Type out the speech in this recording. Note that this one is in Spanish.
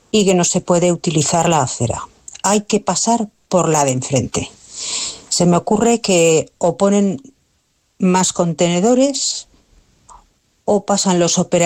y que no se puede utilizar la acera. Hay que pasar por la de enfrente. Se me ocurre que o ponen más contenedores o pasan los operarios